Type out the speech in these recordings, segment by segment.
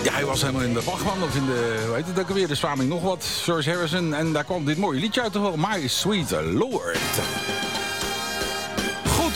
Ja, hij was helemaal in de Bachman, of in de, hoe heet het ook alweer, de Swami nog wat, George Harrison. En daar kwam dit mooie liedje uit toch wel, My Sweet Lord. Goed.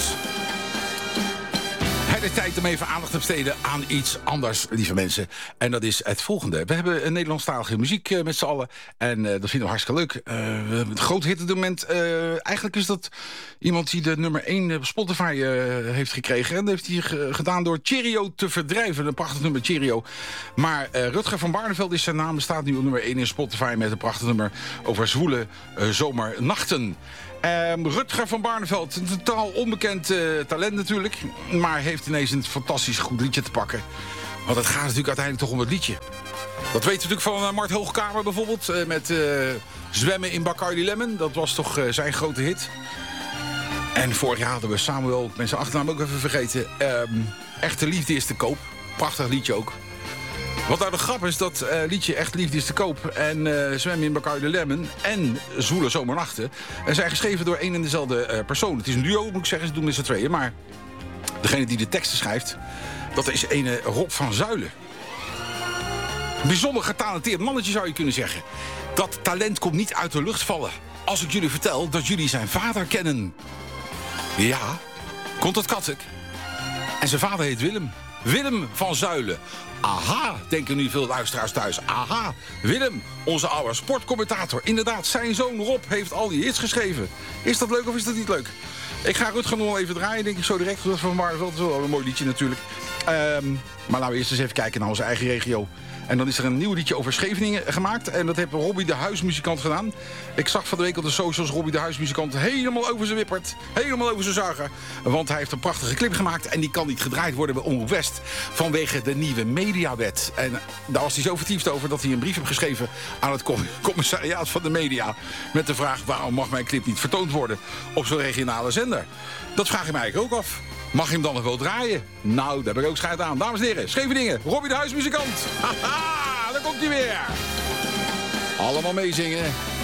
Het is tijd om even aandacht te besteden aan iets anders, lieve mensen. En dat is het volgende. We hebben een Nederlandstalige muziek met z'n allen. En dat vinden we hartstikke leuk. Het grote hit op dit moment. Eigenlijk is dat iemand die de nummer 1 op Spotify heeft gekregen. En dat heeft hij gedaan door Cheerio te verdrijven. Een prachtig nummer, Cheerio. Maar Rutger van Barneveld is zijn naam. Staat nu op nummer 1 in Spotify met een prachtig nummer over zwoele zomernachten. Rutger van Barneveld, een totaal onbekend talent natuurlijk. Maar heeft ineens een fantastisch goed liedje te pakken. Want het gaat natuurlijk uiteindelijk toch om het liedje. Dat weten we natuurlijk van Mart Hoogkamer bijvoorbeeld. Met Zwemmen in Bacardi Lemon. Dat was toch zijn grote hit. En vorig jaar hadden we Samuel, ik ben zijn achternaam ook even vergeten. Echte Liefde is te koop. Prachtig liedje ook. Wat nou de grap is, dat liedje Echt Liefde is te koop en Zwemmen in Bacardi Lemon en Zwoele Zomernachten zijn geschreven door één en dezelfde persoon. Het is een duo, moet ik zeggen, ze doen met z'n tweeën. Maar degene die de teksten schrijft, dat is ene Rob van Zuilen. Een bijzonder getalenteerd mannetje zou je kunnen zeggen. Dat talent komt niet uit de lucht vallen. Als ik jullie vertel dat jullie zijn vader kennen. Ja, komt uit Katwijk. En zijn vader heet Willem. Willem van Zuilen. Aha, denken nu veel luisteraars thuis. Aha, Willem, onze oude sportcommentator. Inderdaad, zijn zoon Rob heeft al die hits geschreven. Is dat leuk of is dat niet leuk? Ik ga Rutger nog even draaien, denk ik zo direct. Dat van Barneveld, dat is wel een mooi liedje natuurlijk. Maar laten we eerst eens even kijken naar onze eigen regio. En dan is er een nieuw liedje over Scheveningen gemaakt. En dat heeft Robbie de Huismuzikant gedaan. Ik zag van de week op de socials Robbie de Huismuzikant helemaal over zijn wippert. Helemaal over zijn zuiger. Want hij heeft een prachtige clip gemaakt. En die kan niet gedraaid worden bij Omroep West. Vanwege de nieuwe mediawet. En daar was hij zo vertiefd over dat hij een brief heeft geschreven aan het commissariaat van de media. Met de vraag, waarom mag mijn clip niet vertoond worden op zo'n regionale zender? Dat vraag ik mij eigenlijk ook af. Mag je hem dan nog wel draaien? Nou, daar heb ik ook scheid aan. Dames en heren, Scheveningen, Robbie de Huismuzikant. Haha, daar komt hij weer. Allemaal meezingen.